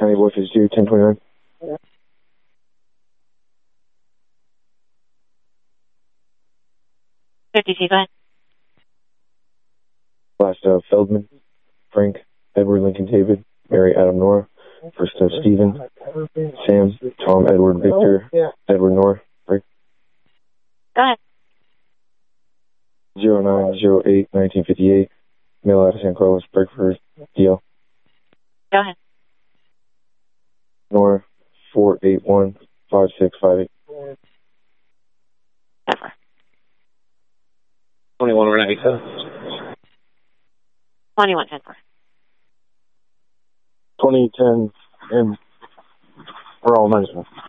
County Boy 52, 1029. Go ahead. Last Feldman, Frank, Edward Lincoln David, Mary Adam Nora. First Stephen, Sam, Tom Edward Victor, Edward Nora. Frank. Go ahead. 0908-1958. Mail out of San Carlos, Breakfast, DL. Go ahead. Nora, 481-5658. 21 over 97. 21, 10 4. 2010, and we're all nice, man.